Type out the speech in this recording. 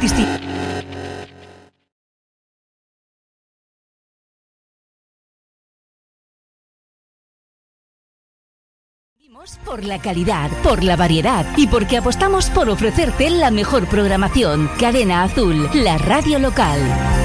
Por la calidad, por la variedad y porque apostamos por ofrecerte la mejor programación. Cadena Azul, la radio local.